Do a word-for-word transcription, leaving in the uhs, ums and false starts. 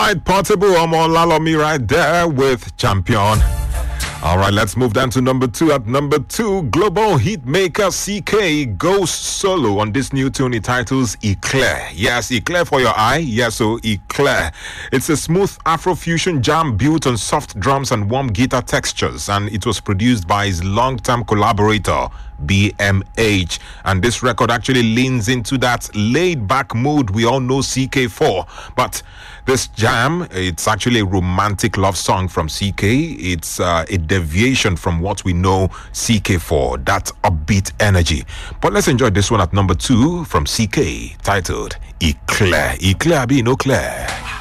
right, Portable Omolalomi right there with Champion. All right, let's move down to number two. At number two, global hitmaker C K goes solo on this new tune. It titles Eclair. Yes, Eclair for your eye. Yes, so Eclair. It's a smooth Afrofusion jam built on soft drums and warm guitar textures, and it was produced by his long-term collaborator, B M H. And this record actually leans into that laid-back mood we all know C K for. But this jam, it's actually a romantic love song from C K. It's uh, a deviation from what we know C K for, that upbeat energy. But let's enjoy this one at number two from C K, titled Eclair. Eclair be no Claire.